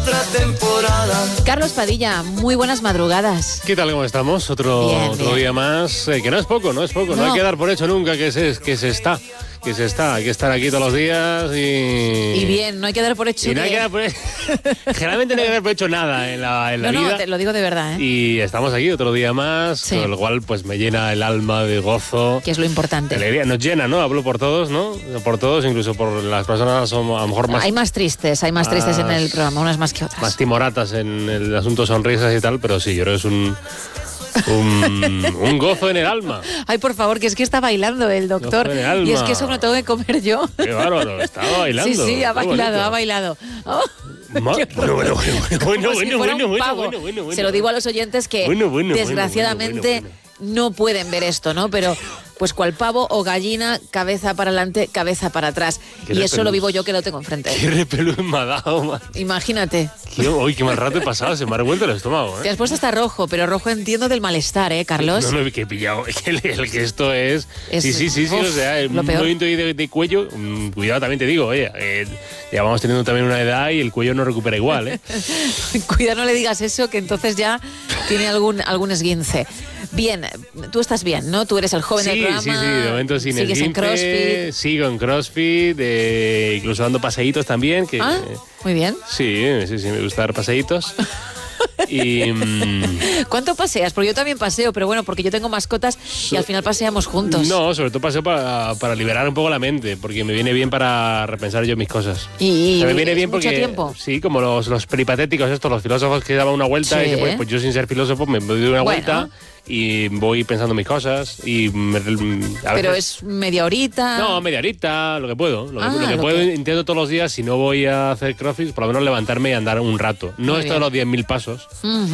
otra temporada. Carlos Padilla, muy buenas madrugadas. ¿Qué tal? ¿Cómo estamos? Otro día más, que no es poco, no hay que dar por hecho nunca que se está. Hay que estar aquí todos los días y bien, no hay que dar por hecho. Y no hay que dar por generalmente no hay que dar por hecho nada en la vida. No, te lo digo de verdad, ¿eh? Y estamos aquí otro día más, sí. Con lo cual pues me llena el alma de gozo. Que es lo importante. Alegría, nos llena, ¿no? Hablo por todos, ¿no? Por todos, incluso por las personas a lo mejor más... Hay más tristes en el programa, unas más que otras. Más timoratas en el asunto sonrisas y tal, pero sí, yo creo que es un gozo en el alma. Ay, por favor, que es que está bailando el doctor. Y es que eso me lo tengo que comer yo. Qué bárbaro, estaba bailando. Sí, ha bailado. Oh, bueno. Se lo digo a los oyentes que desgraciadamente no pueden ver esto, ¿no? Pero pues cual pavo o gallina, cabeza para adelante, cabeza para atrás. Y eso lo vivo yo que lo tengo enfrente. Qué repelús me ha dado, man. Imagínate. Qué mal rato he pasado, se me ha revuelto el estómago, ¿eh? Te has puesto hasta rojo, pero rojo entiendo del malestar, ¿eh, Carlos? No, que he pillado. El que esto es... Sí, o sea, un peor. movimiento de cuello, cuidado, también te digo, ya vamos teniendo también una edad y el cuello no recupera igual, ¿eh? Cuidado, no le digas eso, que entonces ya tiene algún esguince. Bien, tú estás bien, ¿no? Tú eres el joven del programa. Sí, de momento sin sigues esguince, en CrossFit. Sigo en CrossFit, incluso dando paseitos también. Muy bien. Sí, me gusta dar paseitos. Y ¿cuánto paseas? Porque yo también paseo, pero bueno, porque yo tengo mascotas y al final paseamos juntos. No, sobre todo paseo para liberar un poco la mente, porque me viene bien para repensar yo mis cosas. Y me viene bien mucho porque tiempo. Sí, como los peripatéticos estos, los filósofos que daban una vuelta y dicen, pues yo sin ser filósofo me doy una vuelta y voy pensando mis cosas y pero es media horita. No, media horita, lo que puedo. Lo que puedo intento todos los días, si no voy a hacer CrossFit, por lo menos levantarme y andar un rato. No esto de los 10.000 pasos,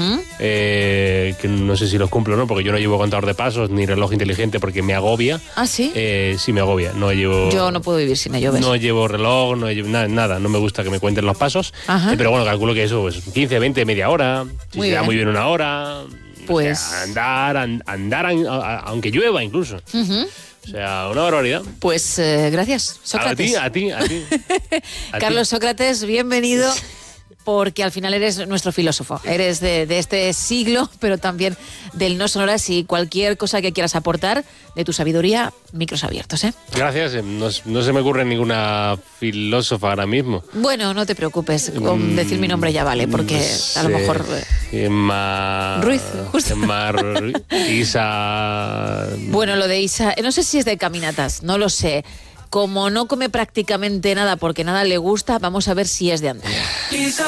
que no sé si los cumplo o no, porque yo no llevo contador de pasos ni reloj inteligente porque me agobia. ¿Ah, sí? Sí, me agobia. Yo no puedo vivir sin ello, ¿ves? No llevo reloj, no llevo nada. No me gusta que me cuenten los pasos. Pero bueno, calculo que eso, pues 15, 20, media hora. Si se da muy bien una hora... Pues... O sea, andar aunque llueva incluso. O sea, una barbaridad. Pues gracias, Sócrates. A ti. Carlos Sócrates, bienvenido, porque al final eres nuestro filósofo. Eres de este siglo, pero también del No Sonoras, y cualquier cosa que quieras aportar de tu sabiduría, micros abiertos, ¿eh? Gracias. No se me ocurre ninguna filósofa ahora mismo. Bueno, no te preocupes. Con decir mi nombre ya vale, porque a lo mejor... Ruiz, justo. Isa... Bueno, lo de Isa... No sé si es de caminatas, no lo sé. Como no come prácticamente nada porque nada le gusta, vamos a ver si es de andar.